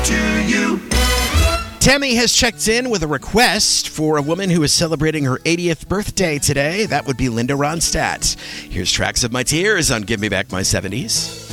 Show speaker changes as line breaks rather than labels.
to you.
Tammy has checked in with a request for a woman who is celebrating her 80th birthday today. That would be Linda Ronstadt. Here's Tracks of My Tears on Give Me Back My 70s.